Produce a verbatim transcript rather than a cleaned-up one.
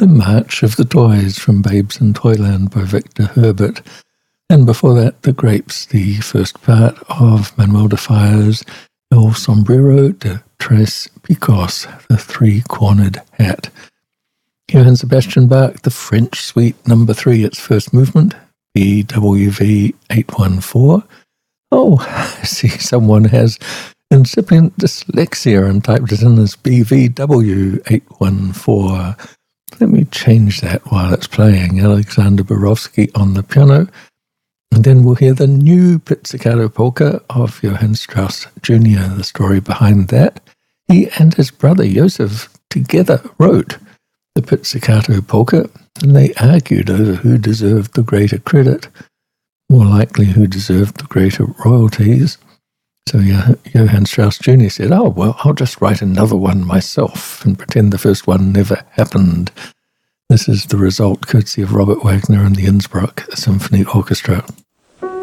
The March of the Toys from Babes in Toyland by Victor Herbert. And before that, The Grapes, the first part of Manuel de Falla's El Sombrero de Tres Picos, the three-cornered hat. Johann Sebastian Bach, the French Suite number three, its first movement, B W V eight one four. Oh, I see someone has incipient dyslexia and typed it in as B V W eight one four. Let me change that while it's playing. Alexander Borowski on the piano. And then we'll hear the new Pizzicato polka of Johann Strauss Junior The story behind that. He and his brother Joseph together wrote the Pizzicato polka, and they argued over who deserved the greater credit, more likely who deserved the greater royalties. So Johann Strauss Junior said, oh, well, I'll just write another one myself and pretend the first one never happened. This is the result courtesy of Robert Wagner and the Innsbruck Symphony Orchestra.